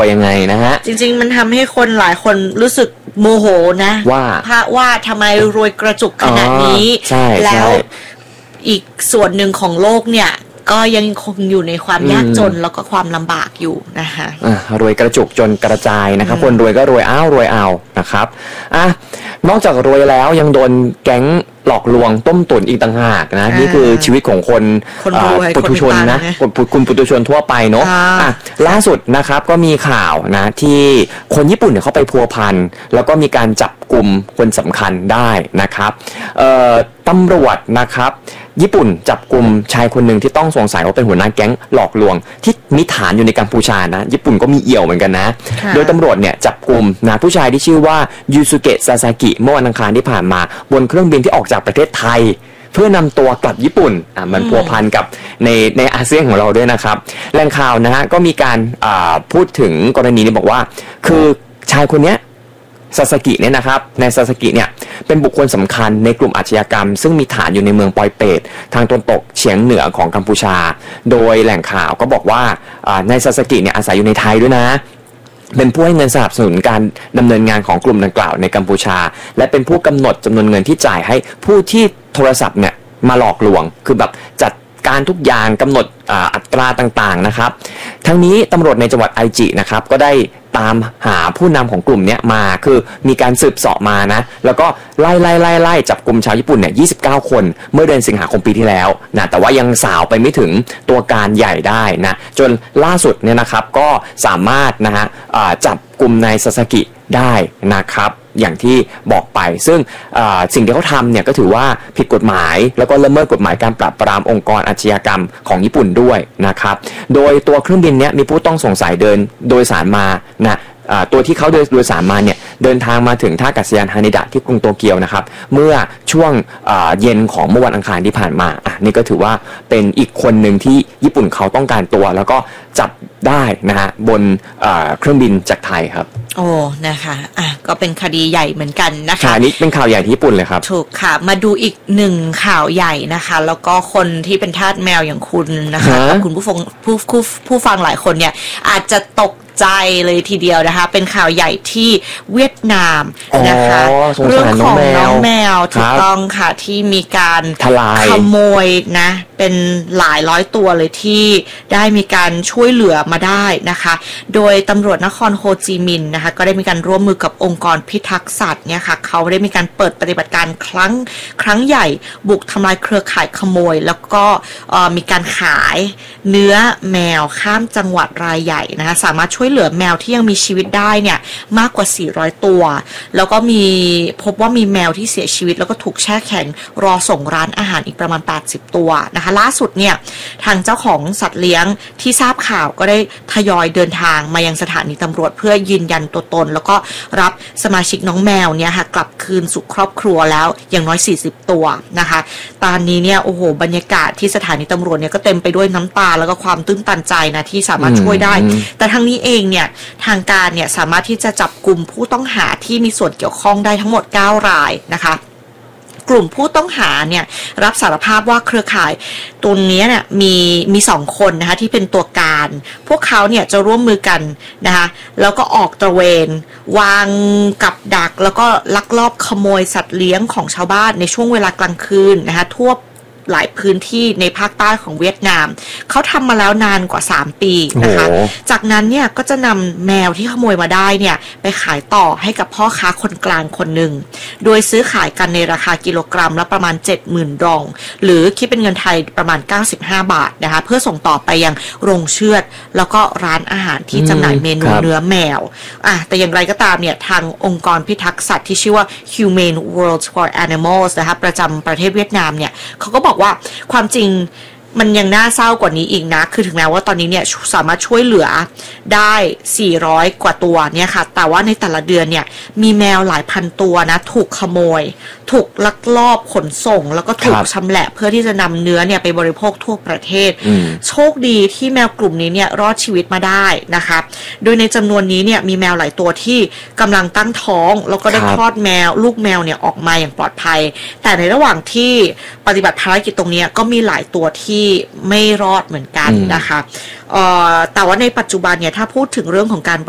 วยยังไงนะฮะจริงๆมันทำให้คนหลายคนรู้สึกโมโหนะว่าทำไมรวยกระจุกขนาดนี้แล้วอีกส่วนหนึ่งของโลกเนี่ยก็ยังคงอยู่ในความยากจนแล้วก็ความลำบากอยู่นะคะรวยกระจุกจนกระจายนะครับคนรวยก็รวยรวยเอานะครับนอกจากรวยแล้วยังโดนแก๊งหลอกลวงต้มตุ๋นอีกต่างหากนะนี่คือชีวิตของคนปุถุชนนะคุณปุถุชนทั่วไปเนาะล่าสุดนะครับก็มีข่าวนะที่คนญี่ปุ่นเนี่ยเขาไปพัวพันแล้วก็มีการจับกลุ่มคนสำคัญได้นะครับตำรวจนะครับญี่ปุ่นจับกลุ่มชายคนหนึ่งที่ต้องสงสัยว่าเป็นหัวหน้าแก๊งหลอกลวงที่มีฐานอยู่ในกัมพูชานะญี่ปุ่นก็มีเอี่ยวเหมือนกันนะโดยตำรวจเนี่ยจับกลุ่มนะผู้ชายที่ชื่อว่ายูสุเกะซาซากิเมื่อวันอังคารที่ผ่านมาบนเครื่องบินที่ออกจากประเทศไทยเพื่อนำตัวกลับญี่ปุ่นมันพัวพันกับในอาเซียนของเราด้วยนะครับแหล่งข่าวนะฮะก็มีการพูดถึงกรณีนี้บอกว่าคือชายคนนี้ซาซากิเนี่ยนะครับในซาซากิเนี่ยเป็นบุคคลสำคัญในกลุ่มอาชญากรรมซึ่งมีฐานอยู่ในเมืองปอยเปตทางตะวันตกเฉียงเหนือของกัมพูชาโดยแหล่งข่าวก็บอกว่าในซาซากิเนี่ยอาศัยอยู่ในไทยด้วยนะเป็นผู้ให้เงินสนับสนุนการดำเนินงานของกลุ่มดังกล่าวในกัมพูชาและเป็นผู้กำหนดจำนวนเงินที่จ่ายให้ผู้ที่โทรศัพท์เนี่ยมาหลอกลวงคือแบบจัดการทุกอย่างกำหนดอัตราต่างๆนะครับทั้งนี้ตำรวจในจังหวัดไอจินะครับก็ได้ตามหาผู้นำของกลุ่มนี้มาคือมีการสืบเสาะมานะแล้วก็ไล่จับกลุ่มชาวญี่ปุ่นเนี่ย29คนเมื่อเดือนสิงหาคมปีที่แล้วนะแต่ว่ายังสาวไปไม่ถึงตัวการใหญ่ได้นะจนล่าสุดเนี่ยนะครับก็สามารถนะฮะจับกลุ่มนายซาซากิได้นะครับอย่างที่บอกไปซึ่งสิ่งที่เขาทำเนี่ยก็ถือว่าผิดกฎหมายแล้วก็ละเมิดกฎหมายการปราบปรามองค์กรอาชญากรรมของญี่ปุ่นด้วยนะครับโดยตัวเครื่องบินเนี้ยมีผู้ต้องสงสัยเดินโดยสารมานะตัวที่เขาโดยสารมาเนี่ยเดินทางมาถึงท่าอากาศยานฮานิดะที่กรุงโตเกียวนะครับเมื่อช่วงเย็นของเมื่อวันอังคารที่ผ่านมานี่ก็ถือว่าเป็นอีกคนหนึ่งที่ญี่ปุ่นเขาต้องการตัวแล้วก็จับได้นะฮะบนเครื่องบินจากไทยครับโอ้นะคะก็เป็นคดีใหญ่เหมือนกันนะคะอันนี้เป็นข่าวใหญ่ที่ญี่ปุ่นเลยครับถูกค่ะมาดูอีกหนึ่งข่าวใหญ่นะคะแล้วก็คนที่เป็นทาสแมวอย่างคุณนะคะคุณผู้ฟังหลายคนเนี่ยอาจจะตกใจเลยทีเดียวนะคะเป็นข่าวใหญ่ที่เวียดนามนะคะเรื่องของน้องแมวถูกต้องค่ะที่มีการขโมยนะเป็นหลายร้อยตัวเลยที่ได้มีการช่วยเหลือมาได้นะคะโดยตำรวจนครโฮจิมินห์นะคะก็ได้มีการร่วมมือกับองค์กรพิทักษ์สัตว์เนี่ยค่ะเขาได้มีการเปิดปฏิบัติการครั้งใหญ่บุกทำลายเครือข่ายขโมยแล้วก็มีการขายเนื้อแมวข้ามจังหวัดรายใหญ่นะคะสามารถช่วยเหลือแมวที่ยังมีชีวิตได้เนี่ยมากกว่า400ตัวแล้วก็พบว่ามีแมวที่เสียชีวิตแล้วก็ถูกแช่แข็งรอส่งร้านอาหารอีกประมาณ80ตัวนะคะล่าสุดเนี่ยทางเจ้าของสัตว์เลี้ยงที่ทราบข่าวก็ได้ทยอยเดินทางมายังสถานีตำรวจเพื่อยืนยันตัวตนแล้วก็รับสมาชิกน้องแมวเนี่ยค่ะกลับคืนสู่ครอบครัวแล้วอย่างน้อย40ตัวนะคะตอนนี้เนี่ยโอ้โหบรรยากาศที่สถานีตำรวจเนี่ยก็เต็มไปด้วยน้ำตาแล้วก็ความตื้นตันใจนะที่สามารถช่วยได้แต่ทั้งนี้เองเนี่ยทางการเนี่ยสามารถที่จะจับกลุ่มผู้ต้องหาที่มีส่วนเกี่ยวข้องได้ทั้งหมด9รายนะคะกลุ่มผู้ต้องหาเนี่ยรับสารภาพว่าเครือข่ายตัวนี้เนี่ยมี2คนนะคะที่เป็นตัวการพวกเขาเนี่ยจะร่วมมือกันนะคะแล้วก็ออกตระเวนวางกับดักแล้วก็ลักลอบขโมยสัตว์เลี้ยงของชาวบ้านในช่วงเวลากลางคืนนะคะทั่วหลายพื้นที่ในภาคใต้ของเวียดนามเขาทำมาแล้วนานกว่า3ปีนะคะจากนั้นเนี่ยก็จะนำแมวที่ขโมยมาได้เนี่ยไปขายต่อให้กับพ่อค้าคนกลางคนหนึ่งโดยซื้อขายกันในราคากิโลกรัมละประมาณ 70,000 ดองหรือคิดเป็นเงินไทยประมาณ95บาทนะคะเพื่อส่งต่อไปยังโรงเชือดแล้วก็ร้านอาหารที่จำหน่ายเมนูเนื้อแมวแต่อย่างไรก็ตามเนี่ยทางองค์กรพิทักษ์สัตว์ที่ชื่อว่า Humane World for Animals นะคะประจำประเทศเวียดนามเนี่ยเขาก็บอกว่าความจริงมันยังน่าเศร้ากว่านี้อีกนะคือถึงแม้ว่าตอนนี้เนี่ยสามารถช่วยเหลือได้400กว่าตัวเนี่ยค่ะแต่ว่าในแต่ละเดือนเนี่ยมีแมวหลายพันตัวนะถูกขโมยถูกลักลอบขนส่งแล้วก็ถูกชำแหละเพื่อที่จะนำเนื้อเนี่ยไปบริโภคทั่วประเทศโชคดีที่แมวกลุ่มนี้เนี่ยรอดชีวิตมาได้นะคะโดยในจำนวนนี้เนี่ยมีแมวหลายตัวที่กำลังตั้งท้องแล้วก็ได้คลอดแมวลูกแมวเนี่ยออกมาอย่างปลอดภัยแต่ในระหว่างที่ปฏิบัติภารกิจตรงนี้ก็มีหลายตัวที่ไม่รอดเหมือนกันนะคะแต่ว่าในปัจจุบันเนี่ยถ้าพูดถึงเรื่องของการบ